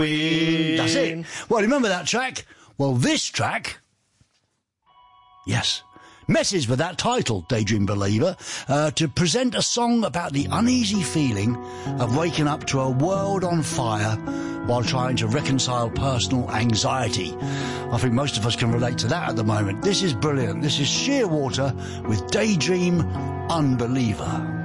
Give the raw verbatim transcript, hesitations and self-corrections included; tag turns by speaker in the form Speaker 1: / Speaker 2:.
Speaker 1: That's it. Well, remember that track? Well, this track, yes, messes with that title, Daydream Believer, uh, to present a song about the uneasy feeling of waking up to a world on fire while trying to reconcile personal anxiety. I think most of us can relate to that at the moment. This is brilliant. This is Shearwater with Daydream Unbeliever.